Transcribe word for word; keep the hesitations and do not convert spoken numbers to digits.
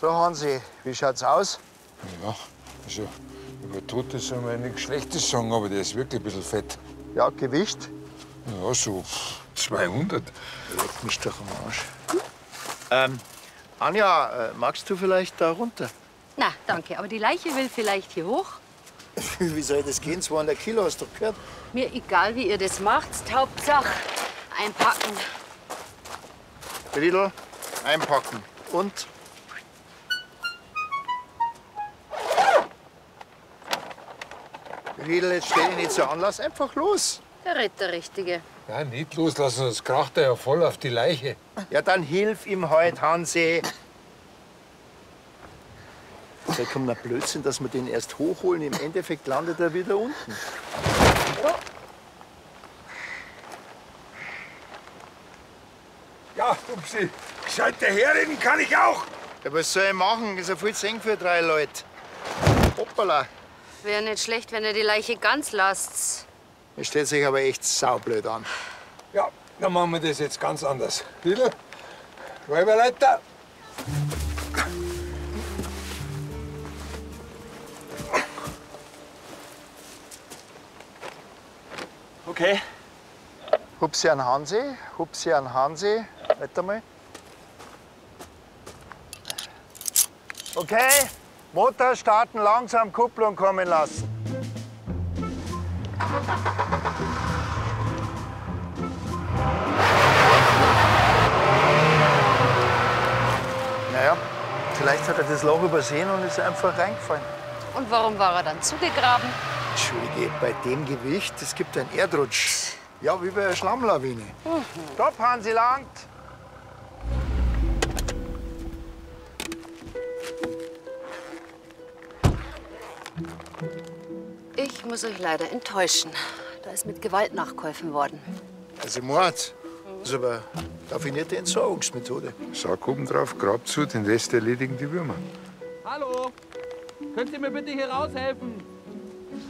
So, Hansi, wie schaut's aus? Ja, also über Totes soll man ja nichts Schlechtes sagen, aber der ist wirklich ein bisschen fett. Ja, Gewicht? Ja, so zweihundert. Leck mich doch am Arsch. Ähm, Anja, äh, magst du vielleicht da runter? Na, danke, aber die Leiche will vielleicht hier hoch. Wie soll das gehen? zweihundert Kilo, hast du doch gehört? Mir egal, wie ihr das macht, Hauptsache einpacken. Riedl, einpacken. Und? Riedl, jetzt stell dich nicht so an, lass einfach los. Der Ritt der Richtige. Ja, nicht loslassen, sonst kracht er ja voll auf die Leiche. Ja, dann hilf ihm halt, Hansi. Da kommt ein Blödsinn, dass wir den erst hochholen. Im Endeffekt landet er wieder unten. Ja, Upsi, gescheit daherreden kann ich auch. Ja, was soll ich machen? Das ist ja viel zu eng für drei Leute. Hoppala. Wäre nicht schlecht, wenn ihr die Leiche ganz lasst. Ihr stellt sich aber echt saublöd an. Ja, dann machen wir das jetzt ganz anders. Riedl, Räuberleiter. Okay. Hupsi an Hansi, Hupsi an Hansi. Warte mal. Okay, Motor starten, langsam Kupplung kommen lassen. Naja, vielleicht hat er das Loch übersehen und ist einfach reingefallen. Und warum war er dann zugegraben? Entschuldige, bei dem Gewicht, es gibt einen Erdrutsch. Ja, wie bei einer Schlammlawine. Mhm. Stopp, Hansi, langt. Ich muss euch leider enttäuschen. Da ist mit Gewalt nachgeholfen worden. Also Mord. Das ist aber eine raffinierte Entsorgungsmethode. Sack oben drauf, Grab zu, den Rest erledigen die Würmer. Hallo? Könnt ihr mir bitte hier raushelfen?